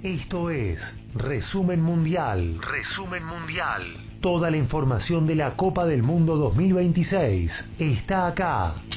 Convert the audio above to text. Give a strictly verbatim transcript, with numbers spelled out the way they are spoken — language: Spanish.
Esto es Resumen Mundial. Resumen Mundial. Toda la información de la Copa del Mundo dos mil veintiséis está acá.